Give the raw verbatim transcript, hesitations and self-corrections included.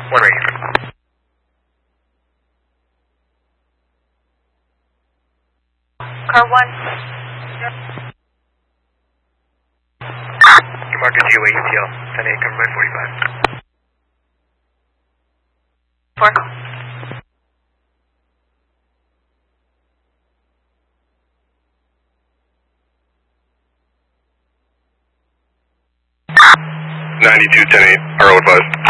One right. Car one. Marker G O A E T L, ten eight, cover by forty-five. Four. ninety-two, ten eight, R O advised.